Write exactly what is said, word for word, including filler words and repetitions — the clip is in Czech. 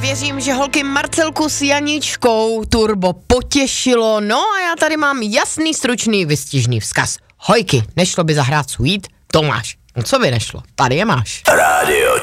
věřím, že holky Marcelku s Janičkou turbo potěšilo, no a já tady mám jasný, stručný, vystižný vzkaz. Hojky, nešlo by zahrát Sweet? To máš. No co by nešlo? Tady je máš. Rádio